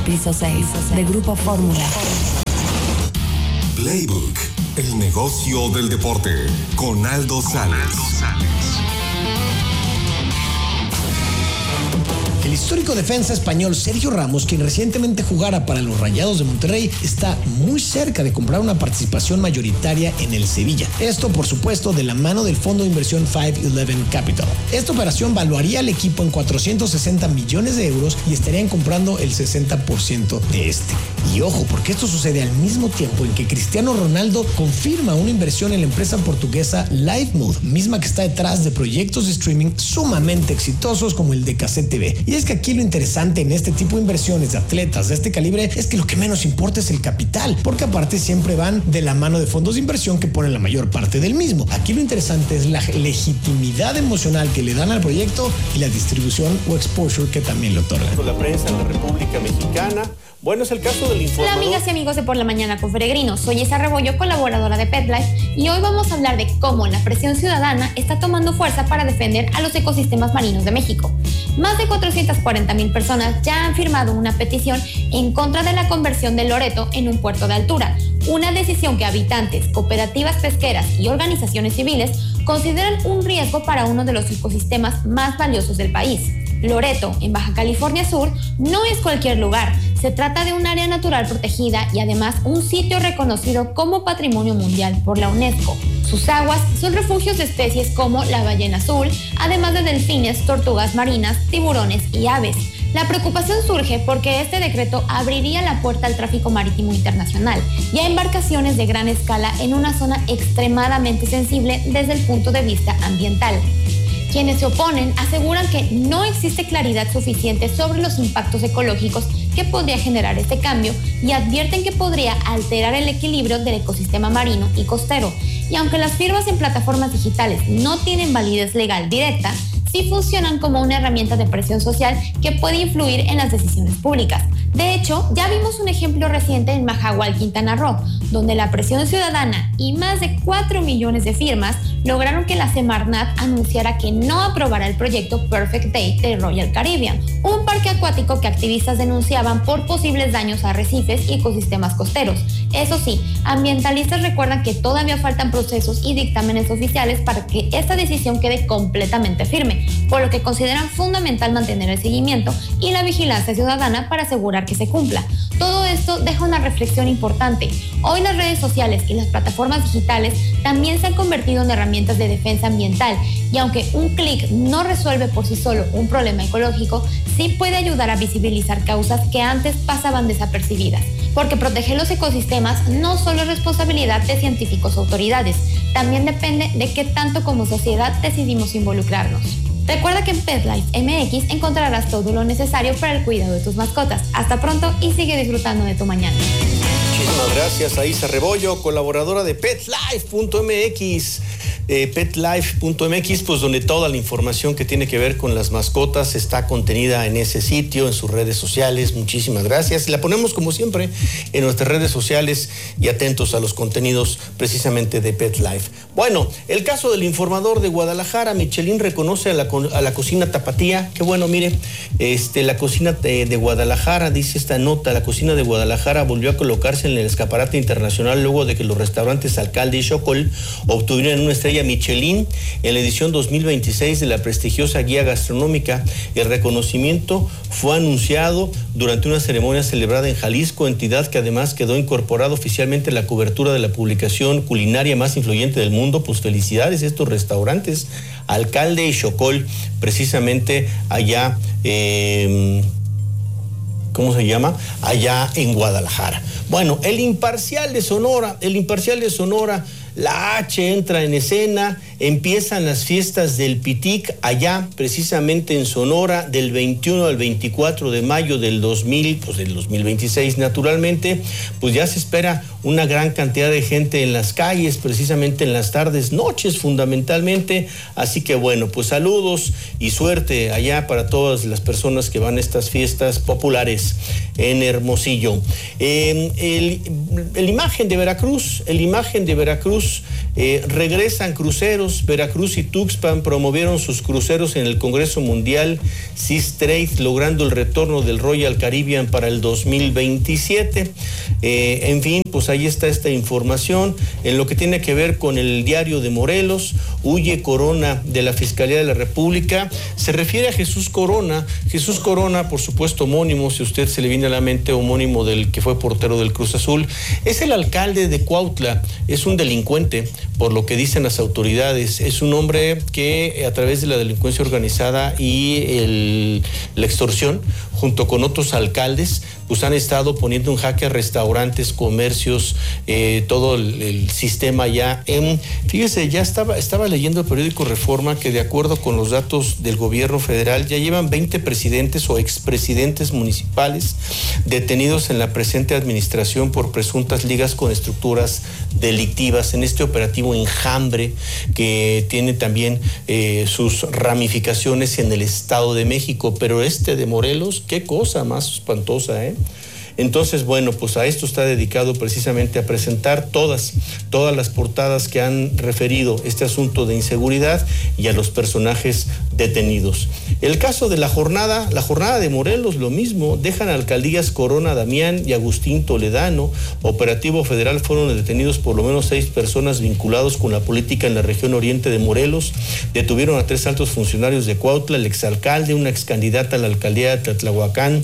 Piso 6, de Grupo Fórmula. Playbook, el negocio del deporte, con Aldo Sales. El histórico defensa español Sergio Ramos, quien recientemente jugara para los Rayados de Monterrey, está muy cerca de comprar una participación mayoritaria en el Sevilla. Esto, por supuesto, de la mano del fondo de inversión 511 Capital. Esta operación valuaría al equipo en 460 millones de euros y estarían comprando el 60% de este. Y ojo, porque esto sucede al mismo tiempo en que Cristiano Ronaldo confirma una inversión en la empresa portuguesa Livemode, misma que está detrás de proyectos de streaming sumamente exitosos como el de Cassette TV. Y es que aquí lo interesante en este tipo de inversiones de atletas de este calibre es que lo que menos importa es el capital, porque aparte siempre van de la mano de fondos de inversión que ponen la mayor parte del mismo. Aquí lo interesante es la legitimidad emocional que le dan al proyecto y la distribución o exposure que también le otorgan. La prensa en la República Mexicana. Bueno, es el caso del informador. Hola amigas y amigos de Por la Mañana con Peregrinos, soy Isa Rebollo, colaboradora de PetLife, y hoy vamos a hablar de cómo la presión ciudadana está tomando fuerza para defender a los ecosistemas marinos de México. Más de 440,000 personas ya han firmado una petición en contra de la conversión de Loreto en un puerto de altura, una decisión que habitantes, cooperativas pesqueras y organizaciones civiles consideran un riesgo para uno de los ecosistemas más valiosos del país. Loreto, en Baja California Sur, no es cualquier lugar. Se trata de un área natural protegida y además un sitio reconocido como Patrimonio Mundial por la UNESCO. Sus aguas son refugios de especies como la ballena azul, además de delfines, tortugas marinas, tiburones y aves. La preocupación surge porque este decreto abriría la puerta al tráfico marítimo internacional y a embarcaciones de gran escala en una zona extremadamente sensible desde el punto de vista ambiental. Quienes se oponen aseguran que no existe claridad suficiente sobre los impactos ecológicos que podría generar este cambio y advierten que podría alterar el equilibrio del ecosistema marino y costero. Y aunque las firmas en plataformas digitales no tienen validez legal directa, sí funcionan como una herramienta de presión social que puede influir en las decisiones públicas. De hecho, ya vimos un ejemplo reciente en Mahahual, Quintana Roo, donde la presión ciudadana y más de 4 millones de firmas lograron que la Semarnat anunciara que no aprobará el proyecto Perfect Day de Royal Caribbean, un parque acuático que activistas denunciaban por posibles daños a arrecifes y ecosistemas costeros. Eso sí, ambientalistas recuerdan que todavía faltan procesos y dictámenes oficiales para que esta decisión quede completamente firme, por lo que consideran fundamental mantener el seguimiento y la vigilancia ciudadana para asegurar que se cumpla. Todo esto deja una reflexión importante. Hoy las redes sociales y las plataformas digitales también se han convertido en herramientas de defensa ambiental, y aunque un clic no resuelve por sí solo un problema ecológico, sí puede ayudar a visibilizar causas que antes pasaban desapercibidas. Porque proteger los ecosistemas no solo es responsabilidad de científicos o autoridades, también depende de qué tanto como sociedad decidimos involucrarnos. Recuerda que en PetLife MX encontrarás todo lo necesario para el cuidado de tus mascotas. Hasta pronto y sigue disfrutando de tu mañana. Muchísimas gracias a Isa Rebollo, colaboradora de PetLife.mx. PetLife.mx, pues donde toda la información que tiene que ver con las mascotas está contenida en ese sitio, en sus redes sociales. Muchísimas gracias. La ponemos como siempre en nuestras redes sociales y atentos a los contenidos precisamente de PetLife. Bueno, el caso del informador de Guadalajara, Michelin reconoce a la cocina tapatía. Qué bueno, mire, la cocina de Guadalajara, dice esta nota, la cocina de Guadalajara volvió a colocarse en el escaparate internacional luego de que los restaurantes Alcalde y Xocol obtuvieron una estrella Michelin en la edición 2026 de la prestigiosa guía gastronómica. El reconocimiento fue anunciado durante una ceremonia celebrada en Jalisco, entidad que además quedó incorporada oficialmente en la cobertura de la publicación culinaria más influyente del mundo. Pues felicidades a estos restaurantes, Alcalde y Xocol, precisamente allá, ¿cómo se llama? Allá en Guadalajara. Bueno, el Imparcial de Sonora, la H entra en escena, empiezan las fiestas del Pitic allá precisamente en Sonora del 21 al 24 de mayo del 2026 naturalmente, pues ya se espera una gran cantidad de gente en las calles, precisamente en las tardes, noches fundamentalmente, así que bueno, pues saludos y suerte allá para todas las personas que van a estas fiestas populares en Hermosillo. El imagen de Veracruz cruceros. Regresan cruceros. Veracruz y Tuxpan promovieron sus cruceros en el Congreso Mundial Seas Trade, logrando el retorno del Royal Caribbean para el 2027. En fin, pues ahí está esta información. En lo que tiene que ver con el Diario de Morelos, huye Corona de la Fiscalía de la República. Se refiere a Jesús Corona. Jesús Corona, por supuesto, homónimo, si a usted se le viene a la mente, homónimo del que fue portero del Cruz Azul. Es el alcalde de Cuautla, es un delincuente, por lo que dicen las autoridades. Es un hombre que a través de la delincuencia organizada y la extorsión, junto con otros alcaldes, pues han estado poniendo en jaque a restaurantes, comercios, todo el sistema ya. Fíjese, ya estaba leyendo el periódico Reforma que de acuerdo con los datos del gobierno federal ya llevan 20 presidentes o expresidentes municipales detenidos en la presente administración por presuntas ligas con estructuras delictivas en este operativo Enjambre, que tiene también sus ramificaciones en el Estado de México. Pero de Morelos, qué cosa más espantosa, ¿eh? Entonces, bueno, pues a esto está dedicado precisamente a presentar todas las portadas que han referido este asunto de inseguridad y a los personajes detenidos. El caso de la jornada de Morelos, lo mismo, dejan alcaldías Corona Damián y Agustín Toledano. Operativo federal, fueron detenidos por lo menos 6 personas vinculados con la política en la región oriente de Morelos. Detuvieron a 3 altos funcionarios de Cuautla, el exalcalde, una excandidata a la alcaldía de Tlatlaucan,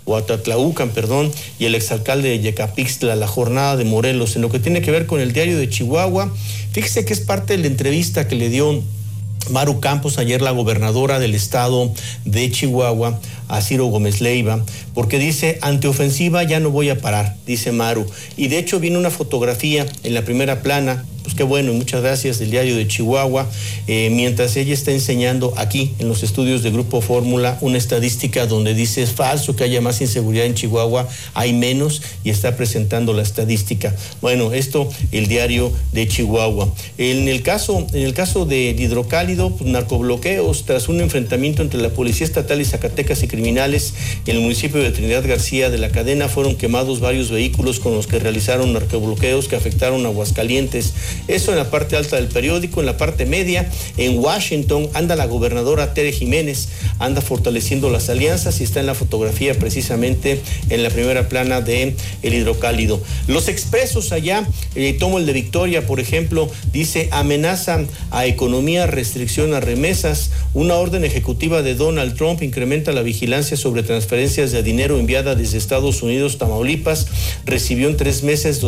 y el exalcalde de Yecapixtla. La jornada de Morelos. En lo que tiene que ver con el Diario de Chihuahua, fíjese que es parte de la entrevista que le dio Maru Campos ayer, la gobernadora del estado de Chihuahua, a Ciro Gómez Leiva, porque dice: ante ofensiva ya no voy a parar, dice Maru. Y de hecho viene una fotografía en la primera plana, pues qué bueno, y muchas gracias, del Diario de Chihuahua, mientras ella está enseñando aquí en los estudios de Grupo Fórmula una estadística donde dice: es falso que haya más inseguridad en Chihuahua, hay menos, y está presentando la estadística. Bueno, esto, el Diario de Chihuahua. En el caso del Hidrocálido, pues, narcobloqueos tras un enfrentamiento entre la Policía Estatal y Zacatecas y criminales en el municipio de Trinidad García de la Cadena. Fueron quemados varios vehículos con los que realizaron narcobloqueos que afectaron a Aguascalientes. Eso en la parte alta del periódico. En la parte media, en Washington, anda la gobernadora Tere Jiménez, anda fortaleciendo las alianzas, y está en la fotografía precisamente en la primera plana de el Hidrocálido. Los expresos allá, tomo el de Victoria, por ejemplo, dice: amenazan a economía, restricción a remesas. Una orden ejecutiva de Donald Trump incrementa la vigilancia sobre transferencias de dinero enviada desde Estados Unidos. Tamaulipas recibió en 3 meses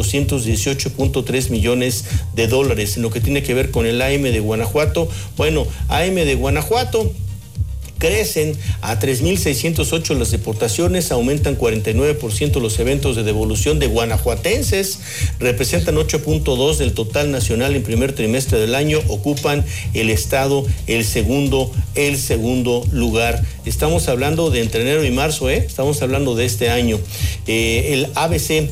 218.3 millones de dólares. En lo que tiene que ver con el AM de Guanajuato, bueno, AM de Guanajuato, crecen a 3.608 las deportaciones, aumentan 49% los eventos de devolución de guanajuatenses, representan 8.2 del total nacional en primer trimestre del año, ocupan el estado el segundo lugar. Estamos hablando de entre enero y marzo, estamos hablando de este año. El ABC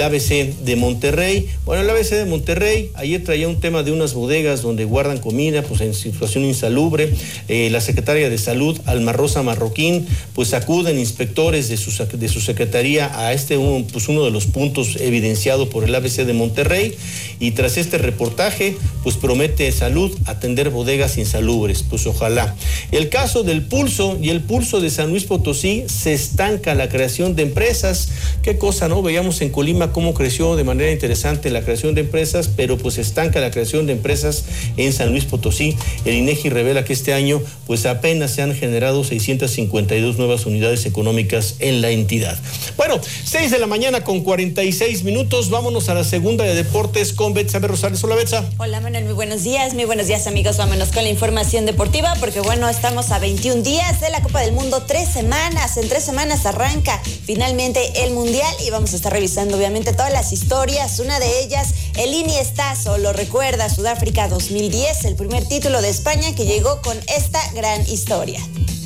de Monterrey, bueno, el ABC de Monterrey ayer traía un tema de unas bodegas donde guardan comida, pues en situación insalubre. La secretaria de Salud, Alma Rosa Marroquín, pues acuden inspectores de su secretaría a uno de los puntos evidenciado por el ABC de Monterrey, y tras este reportaje, pues promete Salud atender bodegas insalubres, pues ojalá. El caso del Pulso y el Pulso de San Luis Potosí, se estanca la creación de empresas. Qué cosa, ¿no? Veíamos en Colima cómo creció de manera interesante la creación de empresas, pero pues estanca la creación de empresas en San Luis Potosí. El INEGI revela que este año pues apenas se han generado 652 nuevas unidades económicas en la entidad. Bueno, 6 de la mañana con 46 minutos. Vámonos a la segunda de deportes con Betsabe Rosales. Hola, Betsa. Hola, Manuel, muy buenos días, amigos. Vámonos con la información deportiva, porque bueno, estamos a 21 días de la Copa del Mundo, 3 semanas. En 3 semanas arranca finalmente el Mundial y vamos a estar revisando obviamente todas las historias. Una de ellas, el Iniestazo, lo recuerda, Sudáfrica 2010, el primer título de España que llegó con esta gran historia.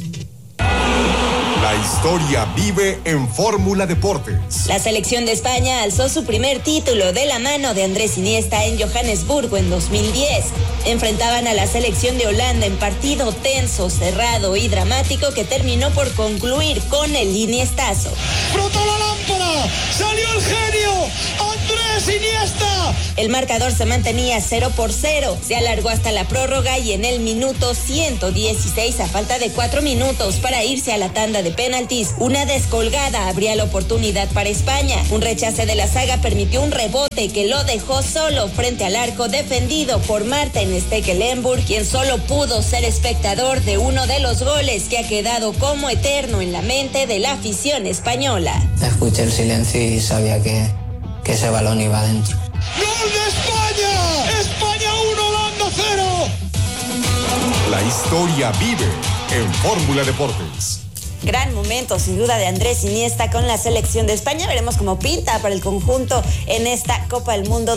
La historia vive en Fórmula Deportes. La selección de España alzó su primer título de la mano de Andrés Iniesta en Johannesburgo en 2010. Enfrentaban a la selección de Holanda en partido tenso, cerrado y dramático que terminó por concluir con el Iniestazo. ¡Brotó la lámpara! ¡Salió el genio! ¡Andrés Iniesta! El marcador se mantenía 0-0. Se alargó hasta la prórroga y en el minuto 116, a falta de 4 minutos para irse a la tanda de penaltis, una descolgada abría la oportunidad para España. Un rechace de la zaga permitió un rebote que lo dejó solo frente al arco defendido por Martin Stekelenburg, quien solo pudo ser espectador de uno de los goles que ha quedado como eterno en la mente de la afición española. Escuché el silencio y sabía que ese balón iba adentro. ¡Gol de España! ¡España 1, Holanda 0! La historia vive en Fórmula Deportes. Gran momento, sin duda, de Andrés Iniesta con la selección de España. Veremos cómo pinta para el conjunto en esta Copa del Mundo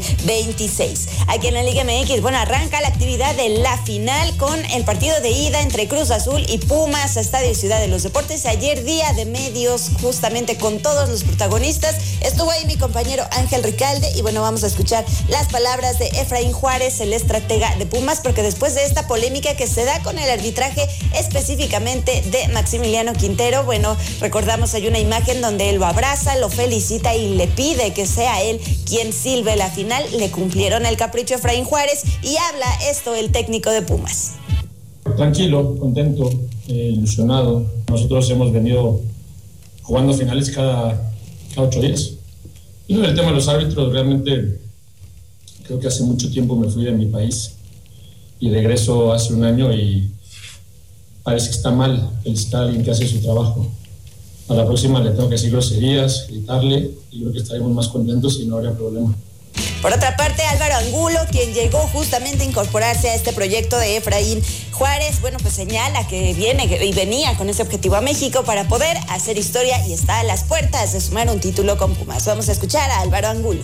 2026. Aquí en la Liga MX, bueno, arranca la actividad de la final con el partido de ida entre Cruz Azul y Pumas, Estadio Ciudad de los Deportes. Ayer día de medios, justamente con todos los protagonistas. Estuvo ahí mi compañero Ángel Ricalde y bueno, vamos a escuchar las palabras de Efraín Juárez, el estratega de Pumas, porque después de esta polémica que se da con el arbitraje específicamente de Maximiliano Quintero, bueno, recordamos hay una imagen donde él lo abraza, lo felicita y le pide que sea él quien silbe la final. Le cumplieron el capricho a Efraín Juárez y habla esto el técnico de Pumas. Tranquilo, contento, ilusionado. Nosotros hemos venido jugando finales cada 8 días. Y el tema de los árbitros, realmente creo que hace mucho tiempo me fui de mi país y regreso hace un año y parece que está mal felicitar a alguien que hace su trabajo. A la próxima le tengo que decir groserías, gritarle, y creo que estaremos más contentos y no habría problema. Por otra parte, Álvaro Angulo, quien llegó justamente a incorporarse a este proyecto de Efraín Juárez, bueno, pues señala que venía con ese objetivo a México para poder hacer historia y está a las puertas de sumar un título con Pumas. Vamos a escuchar a Álvaro Angulo.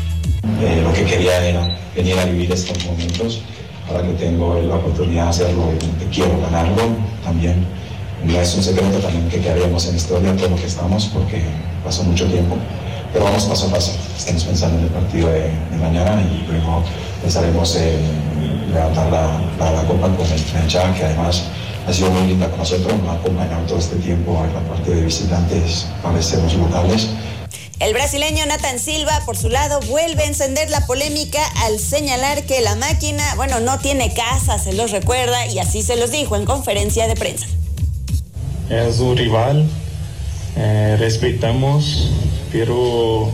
Lo que quería era venir a vivir estos momentos. Ahora que tengo la oportunidad de hacerlo, que quiero ganarlo también. No es un secreto también que quedaríamos en historia todo lo que estamos, porque pasó mucho tiempo. Pero vamos paso a paso. Estamos pensando en el partido de mañana y luego pensaremos en levantar la copa con el Trinchán, que además ha sido muy linda con nosotros. Nos ha acompañado todo este tiempo en la parte de visitantes para ser los locales. El brasileño Nathan Silva, por su lado, vuelve a encender la polémica al señalar que la máquina, bueno, no tiene casa, se los recuerda, y así se los dijo en conferencia de prensa. Es un rival, respetamos, pero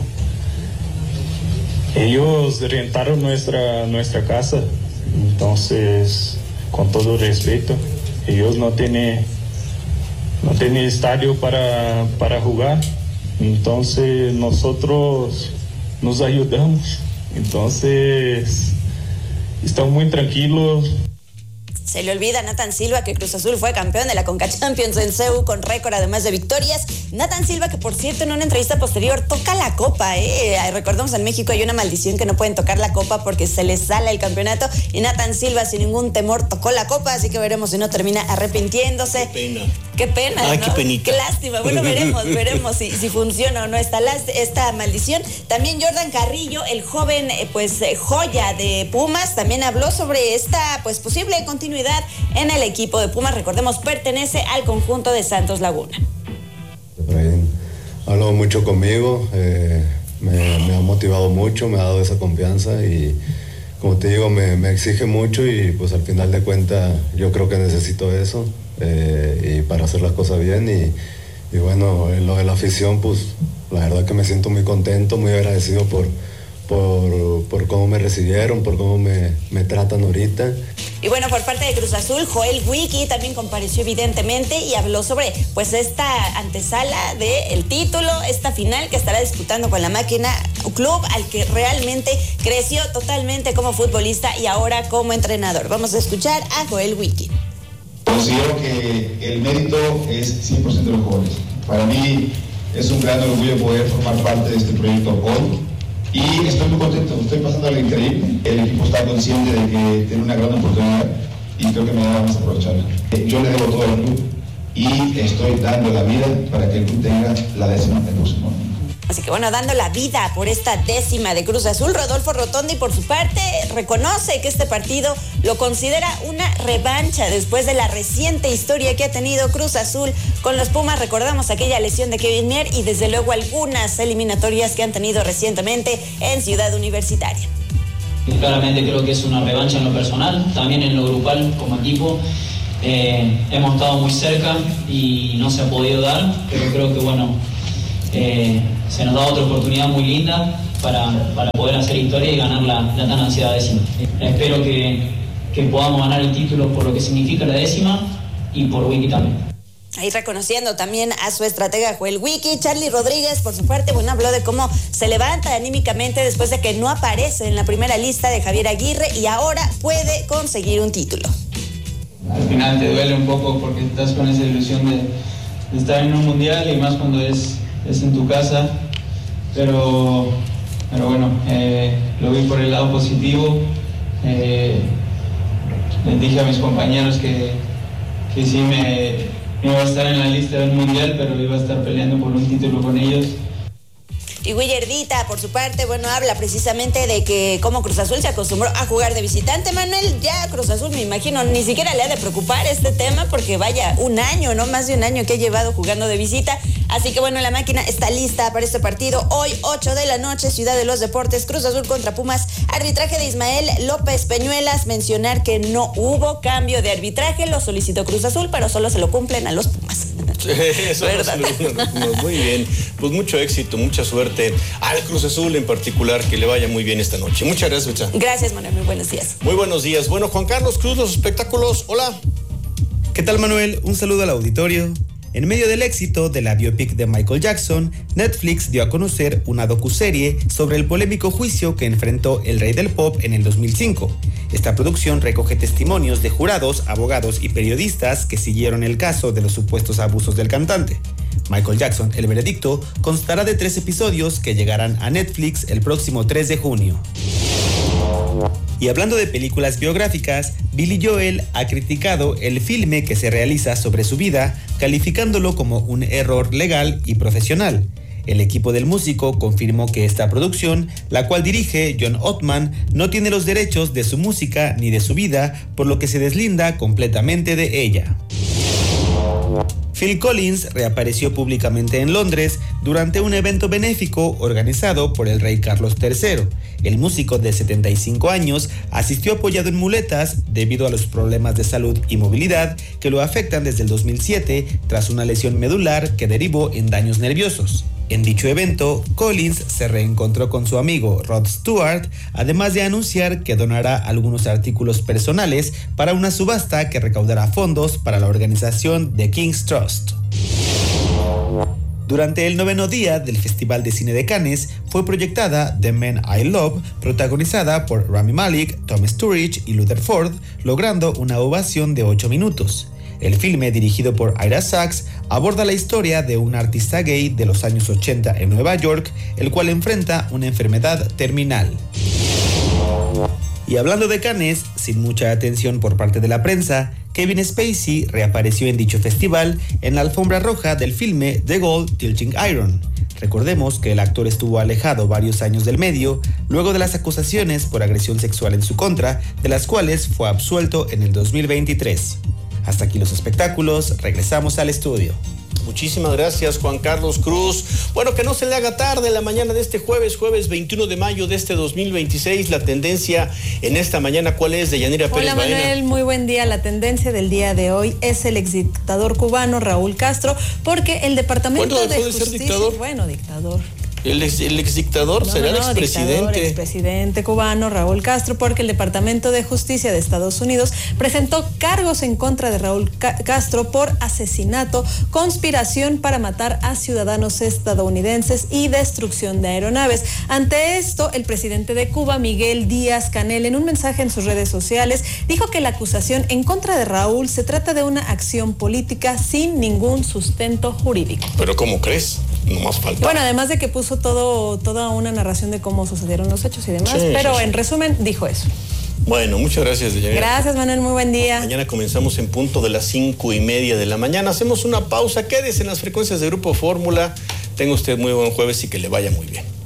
ellos rentaron nuestra casa, entonces, con todo respeto, ellos no tienen estadio para jugar. Entonces nosotros nos ayudamos, entonces estamos muy tranquilos. Se le olvida a Nathan Silva que Cruz Azul fue campeón de la Conca Champions en CEU con récord además de victorias. Nathan Silva, que por cierto en una entrevista posterior toca la copa, recordemos en México hay una maldición que no pueden tocar la copa porque se les sale el campeonato, y Nathan Silva sin ningún temor tocó la copa, así que veremos si no termina arrepintiéndose. Qué pena, ¿no? Qué penita. Qué lástima. Bueno, veremos si funciona o no esta maldición. También Jordan Carrillo, el joven joya de Pumas, también habló sobre esta posible continuidad en el equipo de Pumas. Recordemos, pertenece al conjunto de Santos Laguna. Efraín habló mucho conmigo, me ha motivado mucho, me ha dado esa confianza y como te digo, me exige mucho y pues al final de cuentas yo creo que necesito eso y para hacer las cosas bien y bueno, en lo de la afición, pues la verdad que me siento muy contento, muy agradecido por cómo me recibieron, por cómo me tratan ahorita. Y bueno, por parte de Cruz Azul, Joel Wiki también compareció evidentemente y habló sobre esta antesala del título, esta final que estará disputando con la Máquina, un club al que realmente creció totalmente como futbolista y ahora como entrenador. Vamos a escuchar a Joel Wiki. Considero que el mérito es 100% de los jóvenes. Para mí es un gran orgullo poder formar parte de este proyecto hoy. Y estoy muy contento, estoy pasando algo increíble. El equipo está consciente de que tiene una gran oportunidad y creo que me vamos a aprovecharla. Yo le debo todo al club y estoy dando la vida para que el club tenga la 10ª el próximo año. Así que bueno, dando la vida por esta 10ª de Cruz Azul, Rodolfo Rotondi por su parte reconoce que este partido lo considera una revancha después de la reciente historia que ha tenido Cruz Azul con los Pumas. Recordamos aquella lesión de Kevin Mier y desde luego algunas eliminatorias que han tenido recientemente en Ciudad Universitaria. Claramente creo que es una revancha en lo personal, también en lo grupal como equipo. Hemos estado muy cerca y no se ha podido dar, pero creo que bueno, se nos da otra oportunidad muy linda para poder hacer historia y ganar la tan ansiada 10ª. Espero que podamos ganar el título por lo que significa la 10ª y por Wiki también. Ahí reconociendo también a su estratega Joel Wiki. Charly Rodríguez, por su parte, bueno, habló de cómo se levanta anímicamente después de que no aparece en la primera lista de Javier Aguirre y ahora puede conseguir un título. Al final te duele un poco porque estás con esa ilusión de estar en un mundial y más cuando es en tu casa, pero bueno, lo vi por el lado positivo. Les dije a mis compañeros que sí me iba a estar en la lista del mundial, pero iba a estar peleando por un título con ellos. Y Willardita, por su parte, bueno, habla precisamente de que como Cruz Azul se acostumbró a jugar de visitante. Manuel, ya Cruz Azul, me imagino, ni siquiera le ha de preocupar este tema porque vaya un año, ¿no? Más de un año que ha llevado jugando de visita. Así que bueno, la máquina está lista para este partido. Hoy, 8 de la noche, Ciudad de los Deportes, Cruz Azul contra Pumas. Arbitraje de Ismael López Peñuelas. Mencionar que no hubo cambio de arbitraje. Lo solicitó Cruz Azul, pero solo se lo cumplen a los Pumas. Eso muy bien, pues mucho éxito, mucha suerte al Cruz Azul en particular, que le vaya muy bien esta noche. Muchas gracias, Betsa. Gracias, Manuel, muy buenos días. Muy buenos días. Bueno, Juan Carlos Cruz, los espectáculos, hola. ¿Qué tal, Manuel? Un saludo al auditorio. En medio del éxito de la biopic de Michael Jackson, Netflix dio a conocer una docuserie sobre el polémico juicio que enfrentó el rey del pop en el 2005. Esta producción recoge testimonios de jurados, abogados y periodistas que siguieron el caso de los supuestos abusos del cantante. Michael Jackson, el veredicto, constará de 3 episodios que llegarán a Netflix el próximo 3 de junio. Y hablando de películas biográficas, Billy Joel ha criticado el filme que se realiza sobre su vida, calificándolo como un error legal y profesional. El equipo del músico confirmó que esta producción, la cual dirige John Ottman, no tiene los derechos de su música ni de su vida, por lo que se deslinda completamente de ella. Phil Collins reapareció públicamente en Londres durante un evento benéfico organizado por el rey Carlos III. El músico de 75 años asistió apoyado en muletas debido a los problemas de salud y movilidad que lo afectan desde el 2007 tras una lesión medular que derivó en daños nerviosos. En dicho evento, Collins se reencontró con su amigo Rod Stewart, además de anunciar que donará algunos artículos personales para una subasta que recaudará fondos para la organización The King's Trust. Durante el 9º día del Festival de Cine de Cannes fue proyectada The Men I Love, protagonizada por Rami Malek, Tom Sturridge y Luther Ford, logrando una ovación de 8 minutos. El filme, dirigido por Ira Sachs, aborda la historia de un artista gay de los años 80 en Nueva York, el cual enfrenta una enfermedad terminal. Y hablando de Cannes, sin mucha atención por parte de la prensa, Kevin Spacey reapareció en dicho festival en la alfombra roja del filme The Gold Tilting Iron. Recordemos que el actor estuvo alejado varios años del medio, luego de las acusaciones por agresión sexual en su contra, de las cuales fue absuelto en el 2023. Hasta aquí los espectáculos, regresamos al estudio. Muchísimas gracias, Juan Carlos Cruz. Bueno, que no se le haga tarde la mañana de este jueves 21 de mayo de este 2026. La tendencia en esta mañana, ¿cuál es, Deyanira Pérez Baena? Hola, Manuel, muy buen día. La tendencia del día de hoy es el exdictador cubano Raúl Castro, porque el Departamento de Justicia... ¿Ser dictador? Bueno, dictador. ¿El exdictador será el expresidente? El expresidente cubano Raúl Castro, porque el Departamento de Justicia de Estados Unidos presentó cargos en contra de Raúl Castro por asesinato, conspiración para matar a ciudadanos estadounidenses y destrucción de aeronaves. Ante esto, el presidente de Cuba, Miguel Díaz-Canel, en un mensaje en sus redes sociales, dijo que la acusación en contra de Raúl se trata de una acción política sin ningún sustento jurídico. ¿Pero cómo crees? No más falta. Bueno, además de que puso toda una narración de cómo sucedieron los hechos y demás, pero en resumen dijo eso. Bueno, muchas gracias, Deyanira. Gracias, Manuel, muy buen día. Mañana comenzamos en punto de las 5:30 de la mañana. Hacemos una pausa, quédese en las frecuencias de Grupo Fórmula. Tenga usted muy buen jueves y que le vaya muy bien.